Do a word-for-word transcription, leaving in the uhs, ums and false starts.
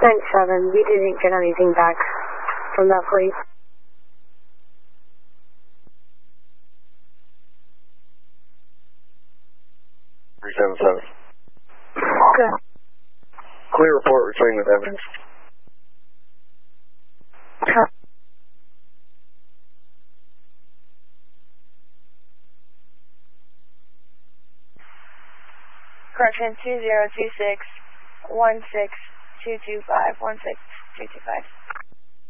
nine seven, we didn't get anything back from that police. three seven seven. Good. Clear report returning with evidence. Huh. Correction two zero two six one six two two five one six two two five.